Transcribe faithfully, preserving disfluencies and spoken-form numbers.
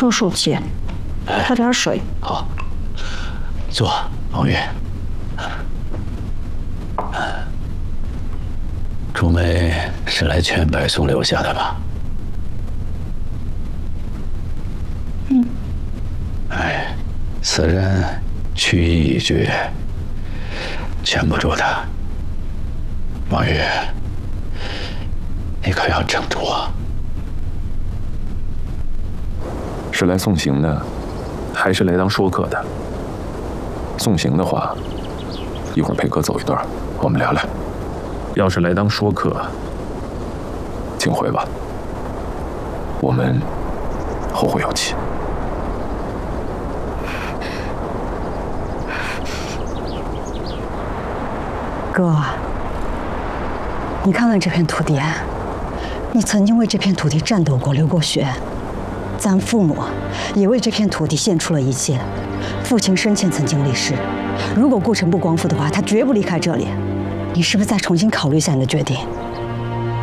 受受气，喝点水。 好，坐，王月。朱梅是来劝白松留下的吧？ 嗯。 哎，此人曲意已决，劝不住他。王月，你可要撑住啊！ 是来送行的，还是来当说客的？送行的话，一会儿陪哥走一段，我们聊聊。要是来当说客，请回吧，我们后会有期。 哥，你看看这片土地，你曾经为这片土地战斗过，流过血。咱父母也为这片土地献出了一切。父亲生前曾经立誓，如果顾城不光复的话，他绝不离开这里。你是不是再重新考虑一下你的决定？